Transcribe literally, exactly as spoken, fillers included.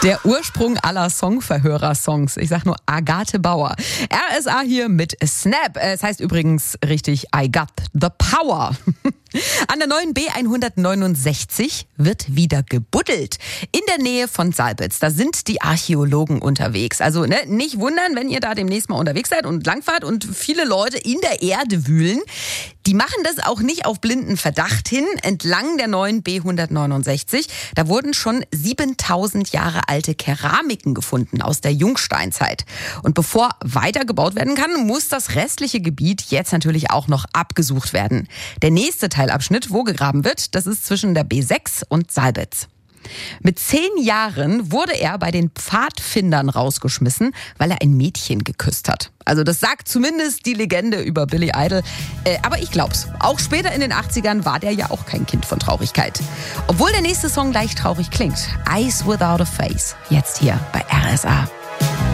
Der Ursprung aller Songverhörer-Songs. Ich sag nur Agathe Bauer. R S A hier mit Snap. Es heißt übrigens richtig I got the power. An der neuen B hundertneunundsechzig wird wieder gebuddelt. In der Nähe von Salbitz. Da sind die Archäologen unterwegs. Also ne, nicht wundern, wenn ihr da demnächst mal unterwegs seid und langfahrt und viele Leute in der Erde wühlen. Die machen das auch nicht auf blinden Verdacht hin. Entlang der neuen B hundertneunundsechzig, da wurden schon siebentausend Jahre alte Keramiken gefunden aus der Jungsteinzeit. Und bevor weitergebaut werden kann, muss das restliche Gebiet jetzt natürlich auch noch abgesucht werden. Der nächste Teilabschnitt, wo gegraben wird, das ist zwischen der B sechs und Salbitz. Mit zehn Jahren wurde er bei den Pfadfindern rausgeschmissen, weil er ein Mädchen geküsst hat. Also das sagt zumindest die Legende über Billy Idol. Äh, aber ich glaub's. Auch später in den achtzigern war der ja auch kein Kind von Traurigkeit. Obwohl der nächste Song leicht traurig klingt. Eyes Without a Face. Jetzt hier bei R S A.